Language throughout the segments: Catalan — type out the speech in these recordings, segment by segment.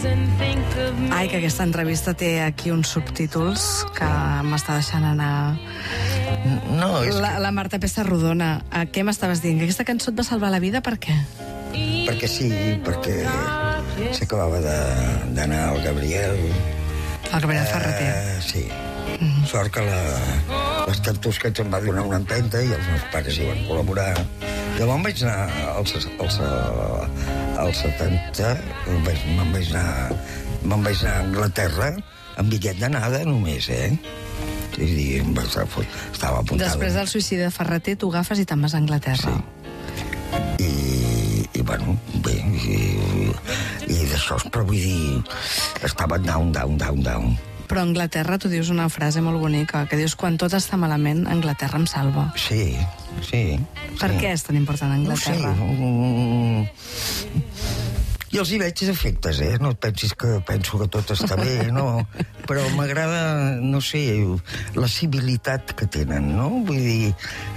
Ai, que aquesta entrevista té aquí uns subtítols que m'està deixant anar... No, és La Marta Pessarrodona, què m'estaves dient? Que aquesta cançó et va salvar la vida, per què? perquè sí, perquè s'acabava d'anar al Gabriel. El Gabriel Ferreter. Sí. Sort que les Tartusquets em va donar una empenta i els meus pares hi van col·laborar. Llavors vaig anar als 70, me'n vaig anar a Anglaterra amb bitllet d'anada només, És a dir, estava apuntada. Després del suïcidi de Ferreter, tu agafes i te'n vas a Anglaterra. Sí. I bueno, bé, i d'això, però vull dir, estava down. Però a Anglaterra tu dius una frase molt bonica, que dius, quan tot està malament, Anglaterra em salva. Sí. Per què és tan important Anglaterra? No sé, jo els hi veig efectes, no et pensis que penso que tot està bé, no, però m'agrada, no sé, la civilitat que tenen, no? Vull dir,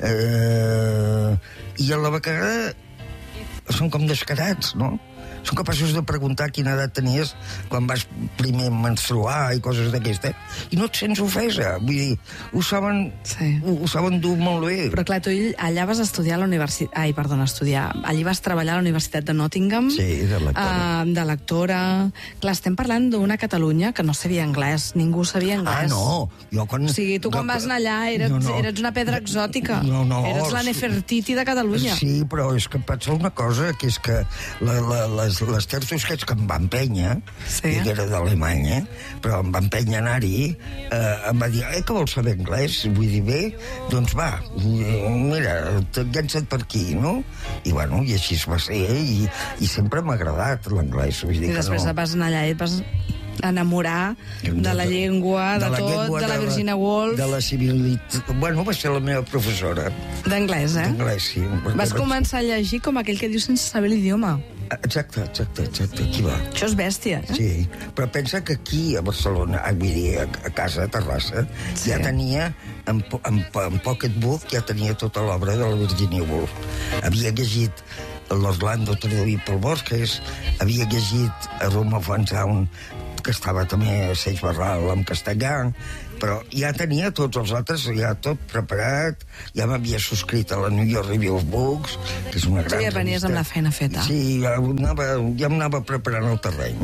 i a la vegada són com descarats, no? Són capaços de preguntar quina edat tenies quan vas primer menstruar i coses d'aquestes, i no et sents ofesa. Vull dir, ho saben dur molt bé. Però clar, tu allà vas estudiar a la universitat... Allí vas treballar a la Universitat de Nottingham. Sí, de lectora. De lectora. Clar, estem parlant d'una Catalunya que no sabia anglès. Ningú sabia anglès. No. Jo quan... O sigui, tu quan vas anar allà eres una pedra exòtica. No. Eres la Nefertiti de Catalunya. Sí, però és que passa una cosa, que és que les Tartusquets que em van empènyer, que era d'Alemanya, però em van empènyer a anar-hi, em va dir, que vols saber anglès? Vull dir, bé, doncs va, mira, llença't per aquí, no? I bueno, i així va ser, i sempre m'ha agradat l'anglès. I després vas anar allà i et vas enamorar de la llengua, de tot, de la Virginia Woolf. De la civilitat. Bueno, va ser la meva professora. D'anglès, D'anglès, sí. Vas començar a llegir com aquell que diu sense saber l'idioma. Exacte, aquí va. Això és bèstia, Sí, però pensa que aquí a Barcelona, vull dir, a casa, a Terrassa, ja tenia, en Pocketbook, ja tenia tota l'obra de la Virginia Woolf. Havia llegit l'Orlando traduït pel Borges, havia llegit a Roma Fanzaun, que estava també a Seix Barral en castellà, però ja tenia tots els altres, ja tot preparat, ja m'havia subscrit a la New York Review of Books, que és una gran ja venies amb la feina feta. Sí, ja em anava preparant el terreny.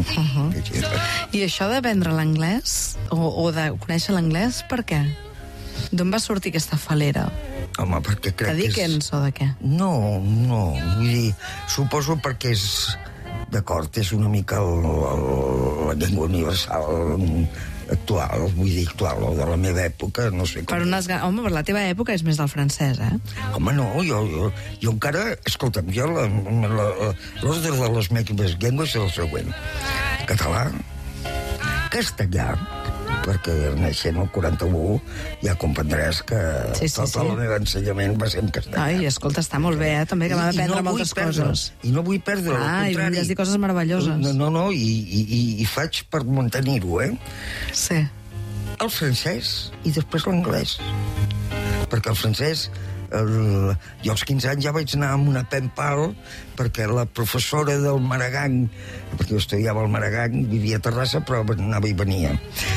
I això d'aprendre l'anglès, o de conèixer l'anglès, per què? D'on va sortir aquesta falera? Home, perquè crec que és... De Dickens o de què? No, vull dir, suposo perquè és... D'acord, és una mica la llengua universal actual, vull dir actual, o de la meva època, no sé com... Home, per la teva època és més del francès, Home, no, jo encara... Escolta'm, jo l'ordre de les meves llengües és el següent. Català, castellà, perquè naixent el 41 ja comprendràs que tot el meu ensenyament va ser en castellà. Ai, escolta, està molt bé, també, que m'ha d'aprendre moltes coses. I no vull perdre, al contrari. I volies dir coses meravelloses. No, i faig per mantenir-ho, Sí. El francès i després l'anglès. Perquè el francès... Jo als 15 anys ja vaig anar amb una pen pal perquè la professora del Maragall, perquè jo estudiava al Maragall, vivia a Terrassa, però anava i venia.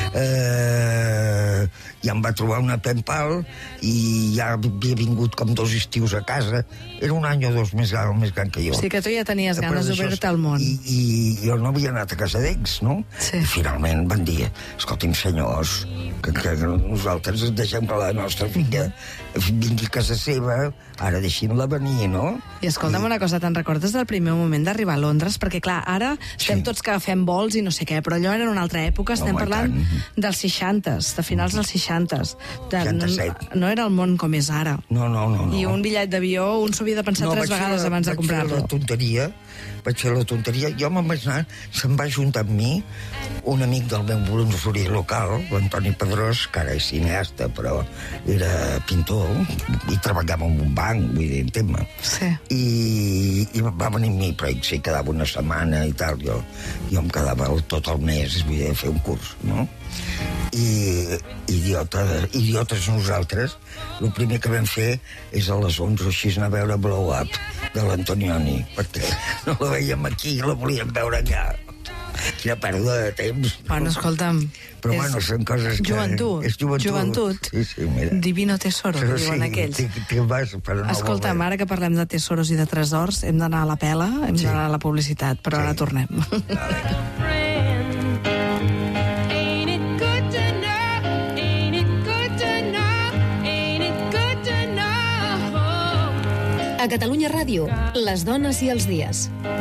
Ja em va trobar una pen pal i ja havia vingut com 2 estius a casa. Era un any o 2 més gran que jo. O sigui que tu ja tenies ganes d'obrir-te al món. I jo no havia anat a casa d'ells, no? Sí. I finalment van dir, escolti'm, senyors, que nosaltres deixem que la nostra filla vingui a casa seva, ara deixin-la venir, no? I escolta'm una cosa, te'n recordes del primer moment d'arribar a Londres? Perquè, clar, ara estem tots que agafem vols i no sé què, però allò era en una altra època, estem parlant dels 60s, de finals dels 60s. 67. No era el món com és ara. No. I un bitllet d'avió, un s'ho havia de pensar 3 vegades abans de comprar-lo. Vaig fer la tonteria. Jo me'n vaig anar, se'n va juntar amb mi un amic del meu bronzori local, l'Antoni Pedrós, que ara és cineasta, però era pintor, i treballava en un banc, vull dir, entén-me. Sí. I va venir amb mi, però ell s'hi quedava una setmana i tal, jo em quedava tot el mes, vull dir, a fer un curs, no? I idiotes nosaltres, el primer que vam fer és a les 11 o així anar a veure Blow Up de l'Antonioni, perquè no la veiem aquí, la volíem veure allà. Quina pèrdua de temps. Bueno, escolta'm... Però bueno, són coses que... Joventut. És joventut. Sí, mira. Divino tesoro, però diuen aquells. Escolta'm, ara que parlem de tesoros i de tresors, hem d'anar a la pela, hem d'anar a la publicitat, però ara tornem. A Catalunya Ràdio, les dones i els dies.